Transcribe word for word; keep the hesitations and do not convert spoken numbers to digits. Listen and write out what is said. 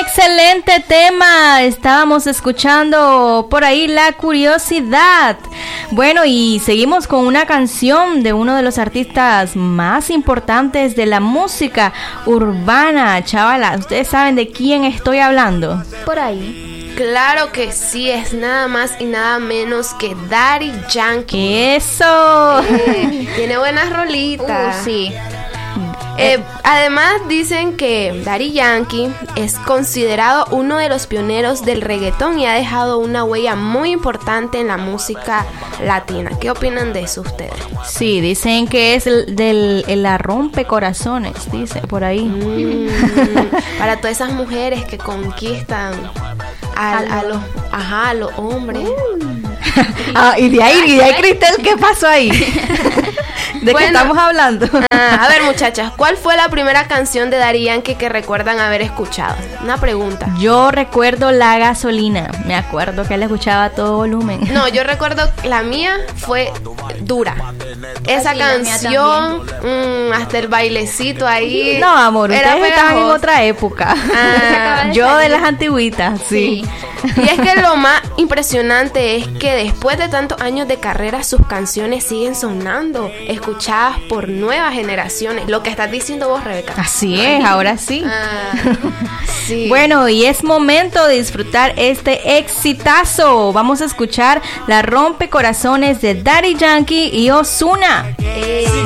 excelente tema. Estábamos escuchando por ahí La Curiosidad. Bueno, y seguimos con una canción de uno de los artistas más importantes de la música urbana. Chavala, ¿ustedes saben de quién estoy hablando? Por ahí. Claro que sí, es nada más y nada menos que Daddy Yankee. ¡Eso! Eh, tiene buenas rolitas. Uh, sí. Eh, además dicen que Daddy Yankee es considerado uno de los pioneros del reggaetón y ha dejado una huella muy importante en la música latina. ¿Qué opinan de eso ustedes? Sí, dicen que es el, del el la rompecorazones, dice por ahí. Mm, para todas esas mujeres que conquistan a, a los, ajá, a los hombres. Uh. Ah, y de ahí, y de ahí, Cristel, ¿qué pasó ahí? ¿De bueno, qué estamos hablando? Ah, a ver, muchachas, ¿cuál fue la primera canción de Daddy Yankee que recuerdan haber escuchado? Una pregunta. Yo recuerdo La Gasolina. Me acuerdo que él escuchaba a todo volumen. No, yo recuerdo la mía fue Dura. Esa Así, canción, mmm, hasta el bailecito ahí. No, amor, era ustedes estaban en pegajoso. otra época. Ah, Yo de las antiguitas, sí. Sí. Y es que lo más impresionante es que después de tantos años de carrera sus canciones siguen sonando, escuchadas por nuevas generaciones. Lo que estás diciendo vos, Rebeca. Así es, ahora sí. Ah, sí. Bueno, y es momento de disfrutar este exitazo. Vamos a escuchar La Rompecorazones de Daddy Yankee y Ozuna. Eh,